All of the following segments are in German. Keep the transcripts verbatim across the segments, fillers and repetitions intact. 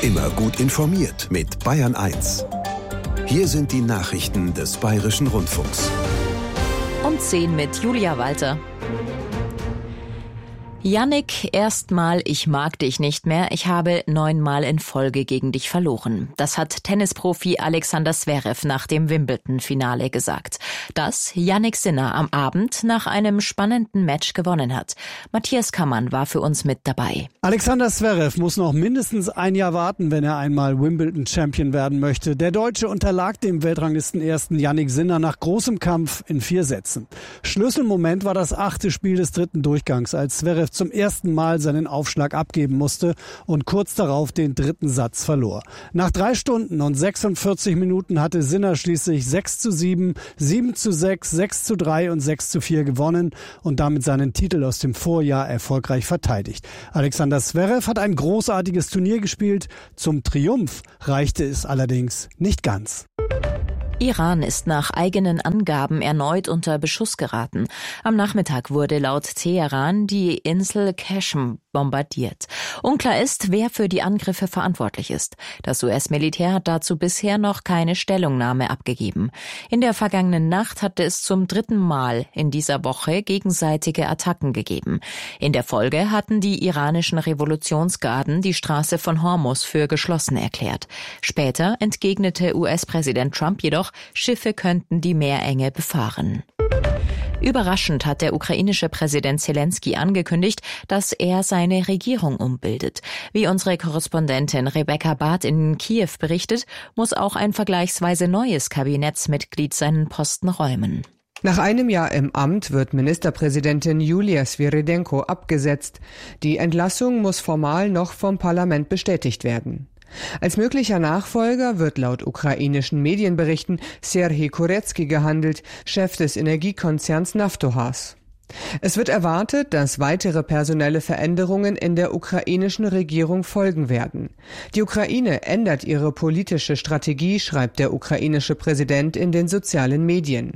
Immer gut informiert mit Bayern eins. Hier sind die Nachrichten des Bayerischen Rundfunks. Um zehn mit Julia Walter. Jannik, erstmal, ich mag dich nicht mehr. Ich habe neunmal in Folge gegen dich verloren. Das hat Tennisprofi Alexander Zverev nach dem Wimbledon-Finale gesagt. Das Jannik Sinner am Abend nach einem spannenden Match gewonnen hat. Matthias Kammann war für uns mit dabei. Alexander Zverev muss noch mindestens ein Jahr warten, wenn er einmal Wimbledon-Champion werden möchte. Der Deutsche unterlag dem Weltranglistenersten Jannik Sinner nach großem Kampf in vier Sätzen. Schlüsselmoment war das achte Spiel des dritten Durchgangs, als Zverev zum ersten Mal seinen Aufschlag abgeben musste und kurz darauf den dritten Satz verlor. Nach drei Stunden und sechsundvierzig Minuten hatte Sinner schließlich sechs zu sieben, sieben zu sechs, sechs zu drei und sechs zu vier gewonnen und damit seinen Titel aus dem Vorjahr erfolgreich verteidigt. Alexander Zverev hat ein großartiges Turnier gespielt. Zum Triumph reichte es allerdings nicht ganz. Iran ist nach eigenen Angaben erneut unter Beschuss geraten. Am Nachmittag wurde laut Teheran die Insel Qashm bombardiert. Unklar ist, wer für die Angriffe verantwortlich ist. Das U S-Militär hat dazu bisher noch keine Stellungnahme abgegeben. In der vergangenen Nacht hatte es zum dritten Mal in dieser Woche gegenseitige Attacken gegeben. In der Folge hatten die iranischen Revolutionsgarden die Straße von Hormuz für geschlossen erklärt. Später entgegnete U S-Präsident Trump jedoch, Schiffe könnten die Meerenge befahren. Überraschend hat der ukrainische Präsident Zelensky angekündigt, dass er seine Regierung umbildet. Wie unsere Korrespondentin Rebecca Barth in Kiew berichtet, muss auch ein vergleichsweise neues Kabinettsmitglied seinen Posten räumen. Nach einem Jahr im Amt wird Ministerpräsidentin Julia Sviridенko abgesetzt. Die Entlassung muss formal noch vom Parlament bestätigt werden. Als möglicher Nachfolger wird laut ukrainischen Medienberichten Serhij Kurecki gehandelt, Chef des Energiekonzerns Naftogaz. Es wird erwartet, dass weitere personelle Veränderungen in der ukrainischen Regierung folgen werden. Die Ukraine ändert ihre politische Strategie, schreibt der ukrainische Präsident in den sozialen Medien.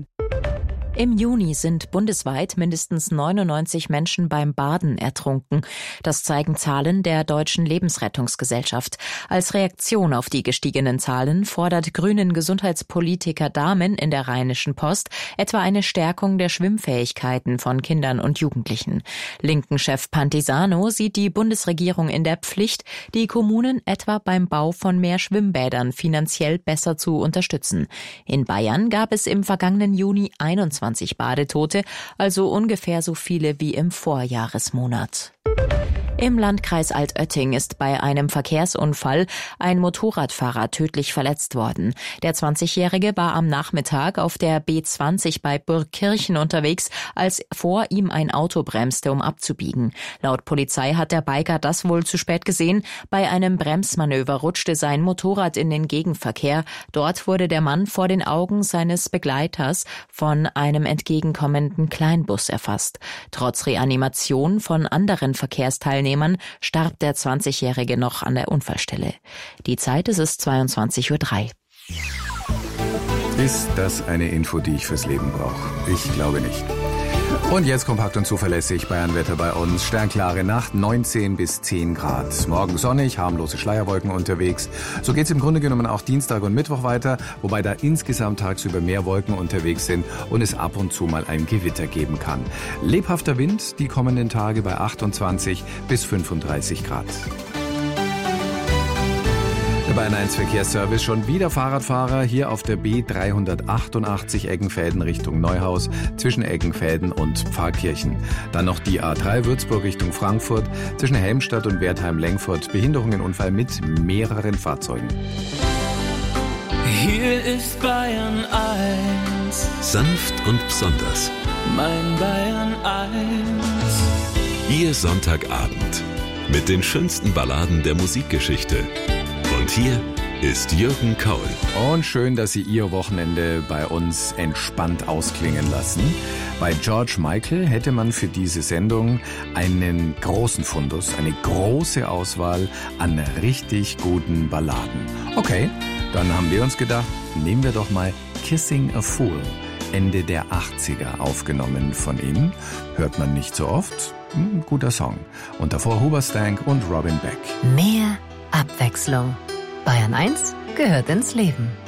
Im Juni sind bundesweit mindestens neunundneunzig Menschen beim Baden ertrunken. Das zeigen Zahlen der Deutschen Lebensrettungsgesellschaft. Als Reaktion auf die gestiegenen Zahlen fordert grünen Gesundheitspolitiker Dahmen in der Rheinischen Post etwa eine Stärkung der Schwimmfähigkeiten von Kindern und Jugendlichen. Linken-Chef Pantisano sieht die Bundesregierung in der Pflicht, die Kommunen etwa beim Bau von mehr Schwimmbädern finanziell besser zu unterstützen. In Bayern gab es im vergangenen Juni einundzwanzig Badetote, also ungefähr so viele wie im Vorjahresmonat. Im Landkreis Altötting ist bei einem Verkehrsunfall ein Motorradfahrer tödlich verletzt worden. Der zwanzigjährige war am Nachmittag auf der B zwanzig bei Burgkirchen unterwegs, als vor ihm ein Auto bremste, um abzubiegen. Laut Polizei hat der Biker das wohl zu spät gesehen. Bei einem Bremsmanöver rutschte sein Motorrad in den Gegenverkehr. Dort wurde der Mann vor den Augen seines Begleiters von einem entgegenkommenden Kleinbus erfasst. Trotz Reanimation von anderen Verkehrsteilnehmern starb der zwanzigjährige noch an der Unfallstelle. Die Zeit ist es zweiundzwanzig Uhr drei. Ist das eine Info, die ich fürs Leben brauche? Ich glaube nicht. Und jetzt kompakt und zuverlässig Bayernwetter bei uns. Sternklare Nacht, neunzehn bis zehn Grad. Morgen sonnig, harmlose Schleierwolken unterwegs. So geht's im Grunde genommen auch Dienstag und Mittwoch weiter, wobei da insgesamt tagsüber mehr Wolken unterwegs sind und es ab und zu mal ein Gewitter geben kann. Lebhafter Wind die kommenden Tage bei achtundzwanzig bis fünfunddreißig Grad. Der Bayern eins Verkehrsservice, schon wieder Fahrradfahrer hier auf der B dreihundertachtundachtzig Eggenfelden Richtung Neuhaus zwischen Eggenfelden und Pfarrkirchen. Dann noch die A drei Würzburg Richtung Frankfurt zwischen Helmstadt und Wertheim-Lengfurt. Behinderungenunfall mit mehreren Fahrzeugen. Hier ist Bayern eins. Sanft und besonders. Mein Bayern eins. Ihr Sonntagabend mit den schönsten Balladen der Musikgeschichte. Und hier ist Jürgen Kaul. Und schön, dass Sie Ihr Wochenende bei uns entspannt ausklingen lassen. Bei George Michael hätte man für diese Sendung einen großen Fundus, eine große Auswahl an richtig guten Balladen. Okay, dann haben wir uns gedacht, nehmen wir doch mal Kissing a Fool, Ende der achtziger aufgenommen von ihm. Hört man nicht so oft. Ein guter Song. Und davor Hoobastank und Robin Beck. Mehr Abwechslung. Abwechslung. Bayern eins gehört ins Leben.